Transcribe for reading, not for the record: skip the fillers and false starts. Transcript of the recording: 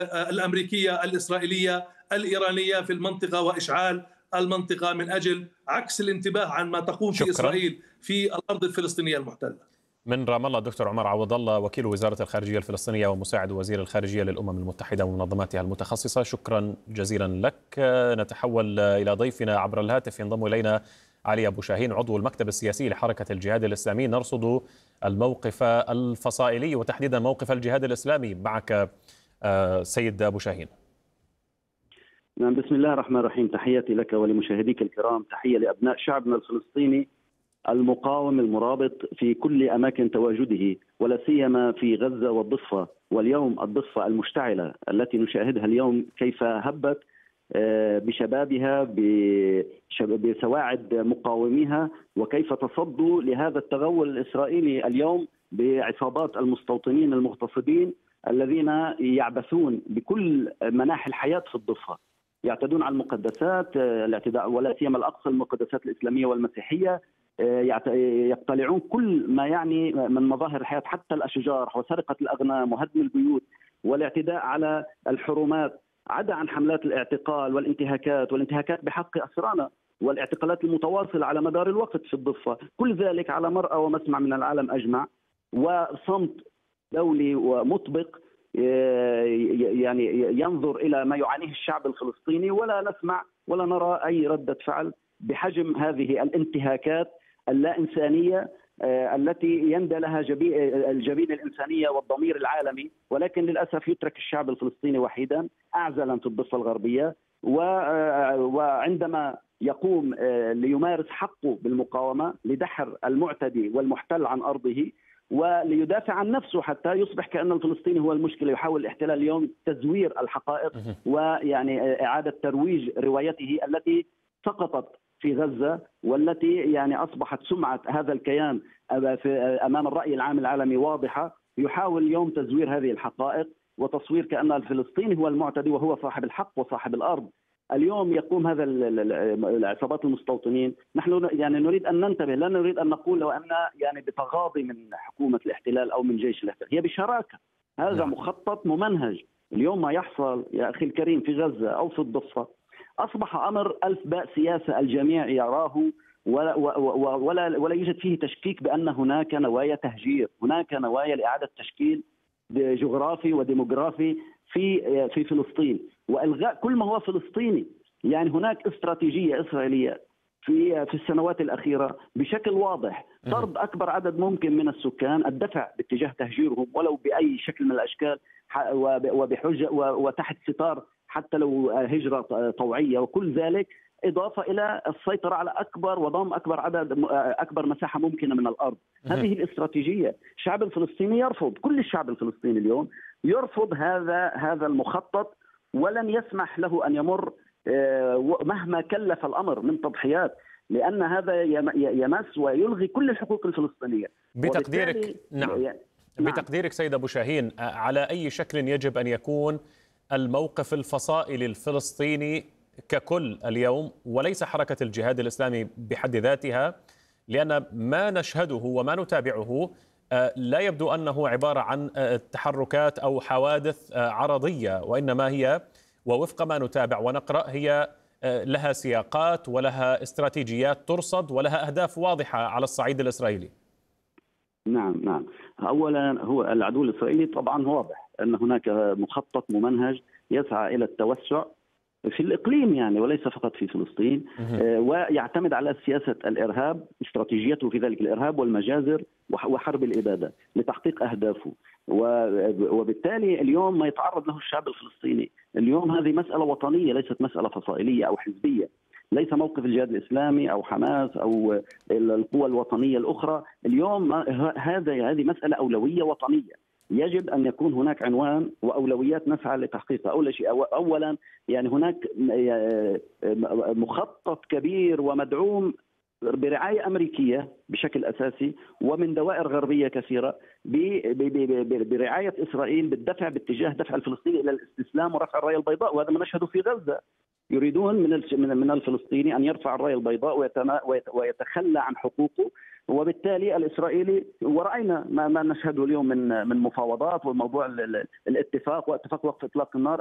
الأمريكية الإسرائيلية الإيرانية في المنطقة وإشعال المنطقة من أجل عكس الانتباه عن ما تقوم في شكرا. إسرائيل في الأرض الفلسطينية المحتلة. من رام الله الدكتور عمر عوض الله، وكيل وزارة الخارجية الفلسطينية ومساعد وزير الخارجية للأمم المتحدة ومنظماتها المتخصصة، شكرا جزيلا لك. نتحول إلى ضيفنا عبر الهاتف، ينضم إلينا علي أبو شاهين عضو المكتب السياسي لحركة الجهاد الإسلامي. نرصد الموقف الفصائلي وتحديدا موقف الجهاد الإسلامي معك سيد أبو شاهين. نعم، بسم الله الرحمن الرحيم. تحياتي لك ولمشاهديك الكرام، تحية لأبناء شعبنا الفلسطيني المقاوم المرابط في كل أماكن تواجده، ولا سيما في غزة والضفة. واليوم الضفة المشتعلة التي نشاهدها اليوم كيف هبت بشبابها بسواعد مقاوميها، وكيف تصدوا لهذا التغول الإسرائيلي اليوم بعصابات المستوطنين المغتصبين الذين يعبثون بكل مناحي الحياة في الضفة، يعتدون على المقدسات، الاعتداء ولا سيما الأقصى، المقدسات الإسلامية والمسيحية، يقتلعون كل ما يعني من مظاهر الحياة، حتى الأشجار، وسرقة الأغنام وهدم البيوت والاعتداء على الحرمات، عدا عن حملات الاعتقال والانتهاكات بحق أسرانا والاعتقالات المتواصلة على مدار الوقت في الضفة. كل ذلك على مرأى ومسمع من العالم أجمع، وصمت دولي ومطبق يعني ينظر إلى ما يعانيه الشعب الفلسطيني، ولا نسمع ولا نرى أي ردة فعل بحجم هذه الانتهاكات اللا إنسانية التي يندى لها الجبين الإنسانية والضمير العالمي. ولكن للأسف يترك الشعب الفلسطيني وحيدا أعزلا في الضفة الغربية، وعندما يقوم ليمارس حقه بالمقاومة لدحر المعتدي والمحتل عن أرضه وليدافع عن نفسه، حتى يصبح كأن الفلسطيني هو المشكلة. يحاول الاحتلال اليوم تزوير الحقائق ويعني إعادة ترويج روايته التي سقطت في غزة، والتي يعني أصبحت سمعة هذا الكيان أمام الرأي العام العالمي واضحة. يحاول اليوم تزوير هذه الحقائق وتصوير كأن الفلسطيني هو المعتدي وهو صاحب الحق وصاحب الأرض. اليوم يقوم هذا العصابات المستوطنين، نحن يعني نريد أن ننتبه، لا نريد أن نقول لو أن يعني بتغاضي من حكومة الاحتلال أو من جيش الاحتلال، هي بشراكة، هذا مخطط ممنهج. اليوم ما يحصل يا أخي الكريم في غزة أو في الضفة أصبح أمر ألف باء سياسة، الجميع يراه، ولا يوجد فيه تشكيك بأن هناك نوايا تهجير، هناك نوايا لإعادة تشكيل جغرافي وديموغرافي في فلسطين وإلغاء كل ما هو فلسطيني. يعني هناك استراتيجية إسرائيلية في السنوات الأخيرة بشكل واضح، طرد أكبر عدد ممكن من السكان، الدفع باتجاه تهجيرهم ولو بأي شكل من الأشكال، وبحجة وتحت ستار حتى لو هجرة طوعية، وكل ذلك إضافة إلى السيطرة على أكبر وضم أكبر مساحة ممكنة من الأرض. هذه الاستراتيجية الشعب الفلسطيني يرفض، كل الشعب الفلسطيني اليوم يرفض هذا المخطط، ولن يسمح له أن يمر مهما كلف الأمر من تضحيات، لأن هذا يمس ويلغي كل الحقوق الفلسطينية. بتقديرك بتقديرك سيد أبو شاهين، على أي شكل يجب أن يكون الموقف الفصائلي الفلسطيني ككل اليوم، وليس حركة الجهاد الإسلامي بحد ذاتها؟ لأن ما نشهده وما نتابعه لا يبدو أنه عبارة عن تحركات أو حوادث عرضية، وإنما هي ووفق ما نتابع ونقرأ هي لها سياقات ولها استراتيجيات ترصد ولها أهداف واضحة على الصعيد الإسرائيلي. نعم. أولا هو العدو الإسرائيلي طبعا واضح أن هناك مخطط ممنهج يسعى إلى التوسع في الإقليم يعني، وليس فقط في فلسطين، ويعتمد على سياسة الإرهاب، استراتيجيته في ذلك الإرهاب والمجازر وحرب الإبادة لتحقيق أهدافه. وبالتالي اليوم ما يتعرض له الشعب الفلسطيني اليوم هذه مسألة وطنية، ليست مسألة فصائلية أو حزبية، ليس موقف الجهاد الإسلامي أو حماس أو القوى الوطنية الأخرى. اليوم هذه مسألة أولوية وطنية، يجب أن يكون هناك عنوان وأولويات نسعى لتحقيقها. أولا يعني هناك مخطط كبير ومدعوم برعاية أمريكية بشكل أساسي ومن دوائر غربية كثيرة برعاية إسرائيل بالدفع باتجاه دفع الفلسطيني إلى الاستسلام ورفع الراية البيضاء، وهذا ما نشهده في غزة. يريدون من الفلسطيني أن يرفع الراية البيضاء ويتخلى عن حقوقه، وبالتالي الإسرائيلي، ورأينا ما نشهده اليوم من مفاوضات والموضوع الاتفاق واتفاق وقف إطلاق النار،